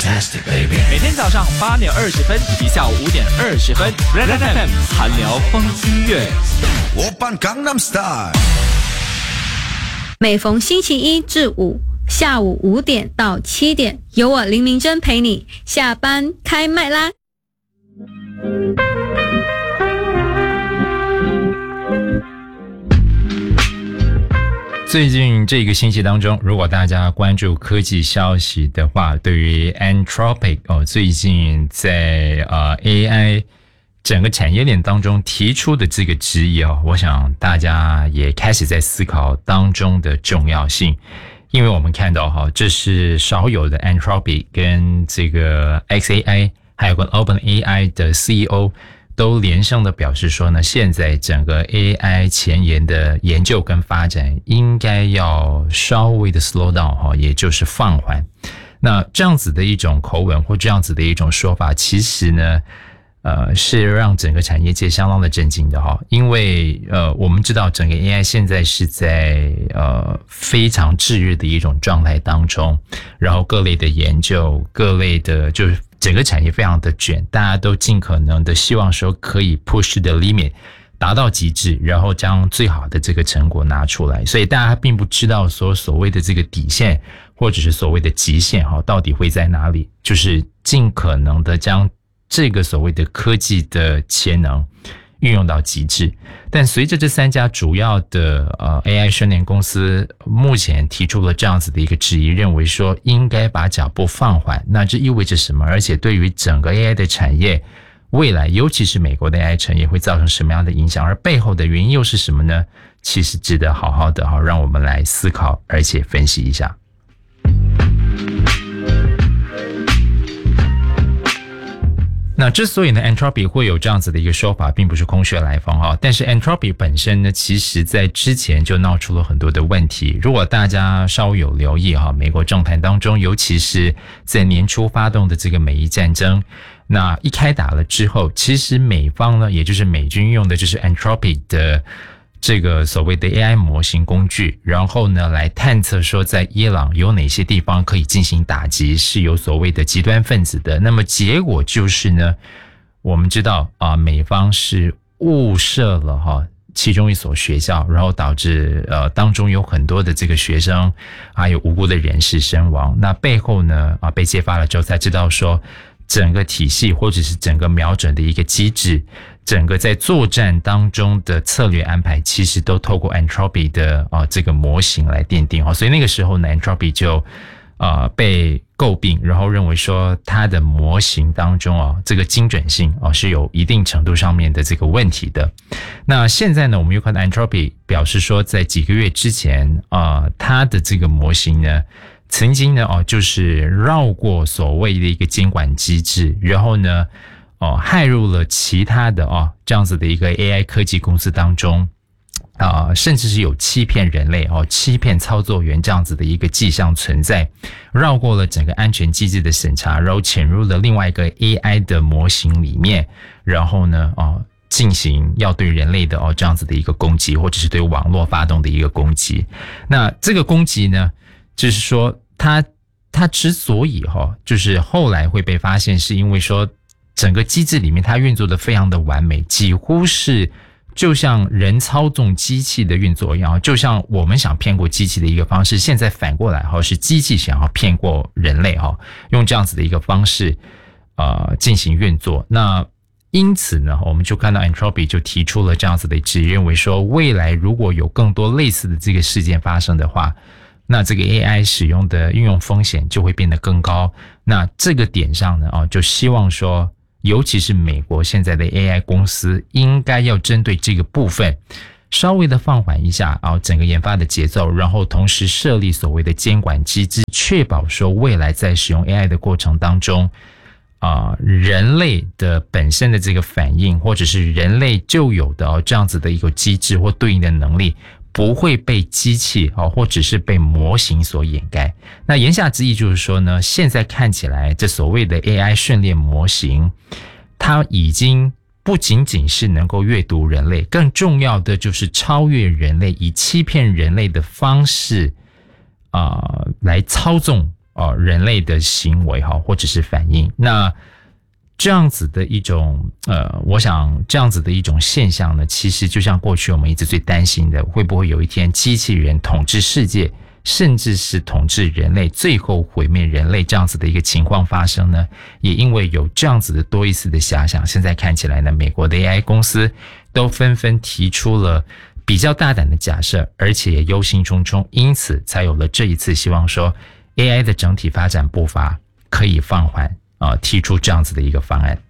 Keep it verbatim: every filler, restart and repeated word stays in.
fantastic, baby. 每天早上八点二十分以及下午五点二十分 ，Red F M 韩聊风音乐。 오빤 강남 스타일. 每逢星期一至五下午五点到七点，由我林明珍陪你下班开麦啦。 最近这个星期当中，如果大家关注科技消息的话，对于 Anthropic 哦，最近在呃 A I 整个产业链当中提出的这个质疑哦，我想大家也开始在思考当中的重要性，因为我们看到哈，这是少有的 Anthropic 跟这个 X A I 还有跟 OpenAI 的 C E O。都连声的表示说呢，现在整个 A I 前沿的研究跟发展应该要稍微的 slow down 哈，也就是放缓。那这样子的一种口吻或这样子的一种说法，其实呢，呃，是让整个产业界相当的震惊的哈，因为呃，我们知道整个 A I 现在是在呃非常炙热的一种状态当中，然后各类的研究，各类的就是。整个产业非常的卷，大家都尽可能的希望说可以 push the limit 达到极致，然后将最好的这个成果拿出来，所以大家并不知道说所谓的这个底线或者是所谓的极限到底会在哪里，就是尽可能的将这个所谓的科技的潜能运用到极致。但随着这三家主要的呃 A I 训练公司目前提出了这样子的一个质疑，认为说应该把脚步放缓，那这意味着什么？而且对于整个 A I 的产业未来，尤其是美国的 A I 产业会造成什么样的影响？而背后的原因又是什么呢？其实值得好好的好让我们来思考，而且分析一下。那之所以呢 Anthropic 会有这样子的一个说法，并不是空穴来风哈，但是 Anthropic 本身呢，其实在之前就闹出了很多的问题。如果大家稍微有留意哈，美国政坛当中，尤其是在年初发动的这个美伊战争，那一开打了之后，其实美方呢，也就是美军用的就是 Anthropic 的这个所谓的 A I 模型工具，然后呢来探测说在伊朗有哪些地方可以进行打击，是有所谓的极端分子的。那么结果就是呢，我们知道啊，美方是误射了哈其中一所学校，然后导致呃当中有很多的这个学生还有无辜的人士身亡。那背后呢啊被揭发了之后才知道说，整个体系或者是整个瞄准的一个机制，整个在作战当中的策略安排，其实都透过 Anthropic 的啊、呃、这个模型来奠定哈，所以那个时候呢 Anthropic 就呃被诟病，然后认为说它的模型当中啊这个精准性啊是有一定程度上面的这个问题的。那现在呢，我们又看到 Anthropic 表示说，在几个月之前啊、呃，它的这个模型呢。曾经呢，哦，就是绕过所谓的一个监管机制，然后呢，哦，害入了其他的哦这样子的一个 A I 科技公司当中，啊、呃，甚至是有欺骗人类哦、欺骗操作员这样子的一个迹象存在，绕过了整个安全机制的审查，然后潜入了另外一个 A I 的模型里面，然后呢，哦。进行要对人类的哦这样子的一个攻击，或者是对网络发动的一个攻击。那这个攻击呢，就是说它它之所以哈、哦，就是后来会被发现，是因为说整个机制里面它运作的非常的完美，几乎是就像人操纵机器的运作一样，就像我们想骗过机器的一个方式，现在反过来哈，是机器想要骗过人类哈，用这样子的一个方式呃进行运作。那因此呢，我们就看到 Anthropic 就提出了这样子的质疑，认为说未来如果有更多类似的这个事件发生的话，那这个 A I 使用的运用风险就会变得更高。那这个点上呢，就希望说，尤其是美国现在的 A I 公司，应该要针对这个部分稍微的放缓一下啊，整个研发的节奏，然后同时设立所谓的监管机制，确保说未来在使用 A I 的过程当中。啊、呃，人类的本身的这个反应，或者是人类就有的哦这样子的一个机制或对应的能力，不会被机器哦，或者是被模型所掩盖。那言下之意就是说呢，现在看起来这所谓的 A I 训练模型，它已经不仅仅是能够阅读人类，更重要的就是超越人类，以欺骗人类的方式啊、呃、来操纵。 呃人类的行为哈，或者是反应。那这样子的一种呃，我想这样子的一种现象呢，其实就像过去我们一直最担心的，会不会有一天机器人统治世界，甚至是统治人类，最后毁灭人类这样子的一个情况发生呢？也因为有这样子的多一丝的遐想，现在看起来呢，美国的 A I 公司都纷纷提出了比较大胆的假设，而且也忧心忡忡，因此才有了这一次希望说 A I 的整体发展步伐可以放缓啊、呃，提出这样子的一个方案。